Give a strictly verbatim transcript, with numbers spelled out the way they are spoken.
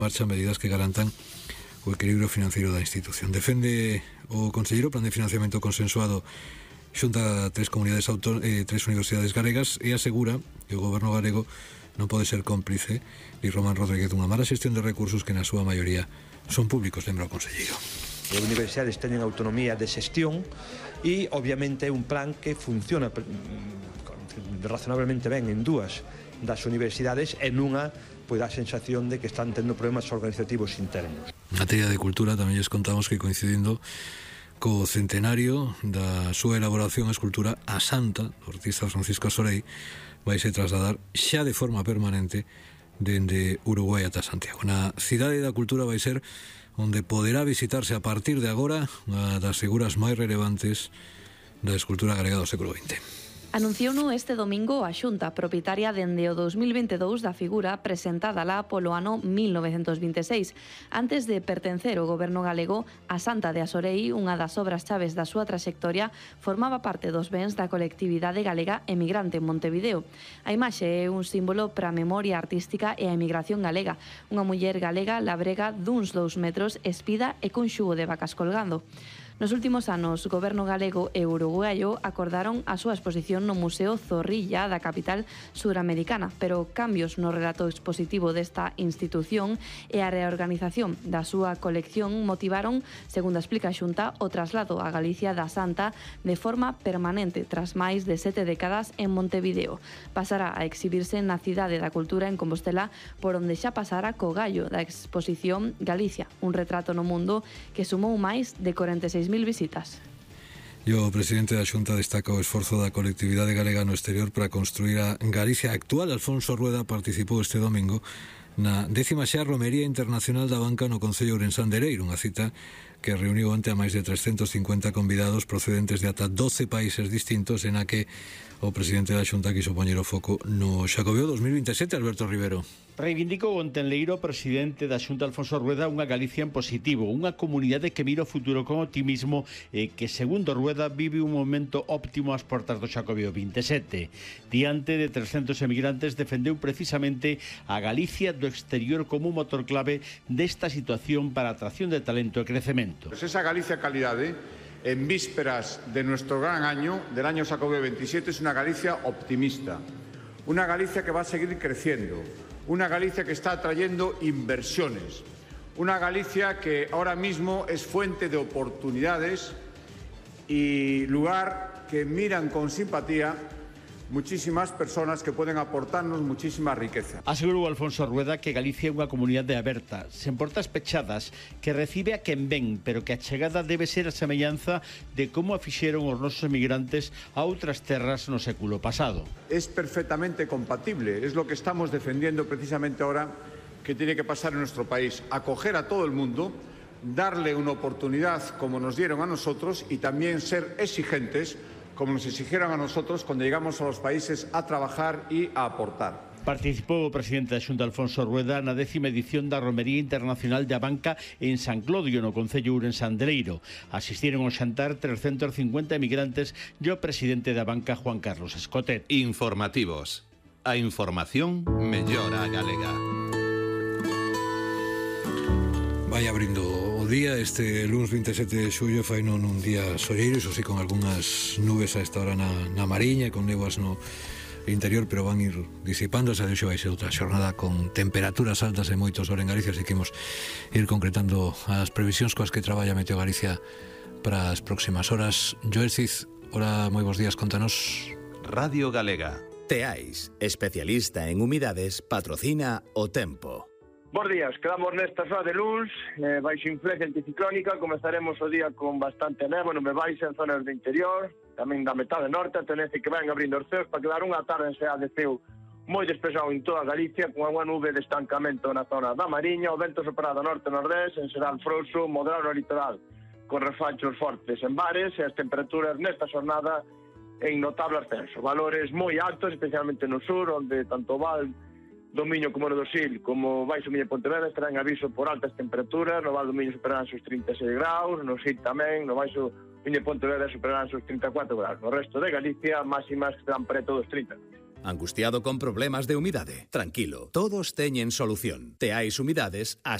marcha medidas que garantan o equilibrio financiero da institución. Defende o conselleiro o plan de financiamento consensuado xunta a tres comunidades autónomas, eh, tres universidades galegas, e asegura que o goberno galego non pode ser cómplice, di Román Rodríguez, dunha mala xestión de recursos que na súa maioría son públicos, lembra o conselleiro. As universidades teñen autonomía de xestión e, obviamente, é un plan que funciona razonablemente ben en dúas das universidades e nunha pois dá a sensación de que están tendo problemas organizativos internos. En materia de cultura tamén lles contamos que, coincidindo co centenario da súa elaboración, a escultura A Santa, do artista Francisco Asorei, vaise trasladar xa de forma permanente dende Uruguai ata Santiago. Na Cidade da Cultura vai ser onde poderá visitarse a partir de agora unha das figuras máis relevantes da escultura galega do século vinte. Anunciouno este domingo a Xunta, propietaria dende o dos mil veintidous da figura presentada lá polo ano mil novecentos vinte e seis. Antes de pertencer ao goberno galego, a Santa de Asorei, unha das obras chaves da súa traxectoria, formaba parte dos bens da colectividade galega emigrante en Montevideo. A imaxe é un símbolo para a memoria artística e a emigración galega. Unha muller galega labrega duns dous metros, espida e cun xugo de vacas colgando. Nos últimos anos, o goberno galego e uruguaio acordaron a súa exposición no Museo Zorrilla da capital suramericana, pero cambios no relato expositivo desta institución e a reorganización da súa colección motivaron, segundo explica a Xunta, o traslado a Galicia da Santa de forma permanente tras máis de sete décadas en Montevideo. Pasará a exhibirse na Cidade da Cultura en Compostela, por onde xa pasara co gallo da exposición Galicia, un retrato no mundo que sumou máis de corenta e seis mil visitas. E o presidente da Xunta destaca o esforzo da colectividade galega no exterior para construir a Galicia actual. Alfonso Rueda participou este domingo na décima xa Romería Internacional da Banca no Concello Ourensán de Ereiro, unha cita que reuniu onte a máis de trescentos cincuenta convidados procedentes de ata doce países distintos, en a que o presidente da Xunta quiso poñer o foco no Xacobeo dos mil vinte e sete. Alberto Rivero. Reivindicou onte en Leiro o presidente da Xunta, Alfonso Rueda, unha Galicia en positivo, unha comunidade que mira o futuro con optimismo e que, segundo Rueda, vive un momento óptimo ás portas do Xacobeo vinte e sete. Diante de trescentos emigrantes, defendeu precisamente a Galicia do exterior como un motor clave desta situación para a atracción de talento e crecemento. Pues esa Galicia calidade, en vísperas de nuestro gran año, del año Xacobeo veintisiete, es una Galicia optimista, una Galicia que va a seguir creciendo, una Galicia que está atrayendo inversiones, una Galicia que ahora mismo es fuente de oportunidades y lugar que miran con simpatía muchísimas personas que pueden aportarnos muchísima riqueza. Asegurou Alfonso Rueda que Galicia é unha comunidade aberta, sen portas pechadas, que recibe a quen ven, pero que a chegada debe ser a semellanza de como a fixeron os nosos emigrantes a outras terras no século pasado. Es perfectamente compatible, es lo que estamos defendiendo precisamente ahora que tiene que pasar en nuestro país, acoger a todo el mundo, darle una oportunidad como nos dieron a nosotros y también ser exigentes como nos exigieron a nosotros cuando llegamos a los países a trabajar y a aportar. Participou o presidente da Xunta, Alfonso Rueda, na décima edición da Romería Internacional da Banca en San Clodio, no Concello Ourensán de Ereiro. Asistiron ao xantar trescentos cincuenta emigrantes e o presidente da Banca, Juan Carlos Escotet. Informativos. A información mellora a galega. Vai abrindo o día, este lunes vinte e sete de xullo fai non un día solleiro, iso sí, con algunhas nubes a esta hora na, na Mariña e con neguas no interior, pero van ir disipándose. De xo vai ser outra xornada con temperaturas altas e moitos horas en Galicia, así que imos ir concretando as previsións coas que traballa Meteo Galicia para as próximas horas. Joel Cid, ora, moi bons días, contanos. Radio Galega. Teais, especialista en humidades, patrocina o tempo. Bos días, quedamos nesta zona de luns, eh, baixo influencia anticiclónica, comezaremos o día con bastante nevo, non me vais en zonas do interior, tamén da metade norte, a tendencia que van abrindo os ceos para quedar unha tarde xa de ceo moi despexado en toda Galicia, con unha nube de estancamento na zona da Mariña, o vento soprado norte-nordés, en xeral frouxo, moderado no litoral, con refachos fortes en bares, e as temperaturas nesta xornada en notable ascenso, valores moi altos, especialmente no sur, onde tanto Val do Miño como no do Sil, como Baixo Miño e Pontevedra, estarán aviso por altas temperaturas. No Val do Miño superarán os trinta e seis graus, no Sil tamén, no Baixo Miño e Pontevedra superarán os trinta e cuatro graus. No resto de Galicia, máximas que estarán preto dos trinta. Angustiado con problemas de humidade? Tranquilo, todos teñen solución. Teais Humidades, a